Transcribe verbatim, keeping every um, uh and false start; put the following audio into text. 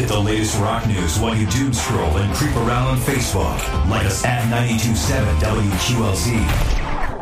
Get the latest rock news while you doom scroll and creep around on Facebook. Like us at ninety-two point seven W Q L Z.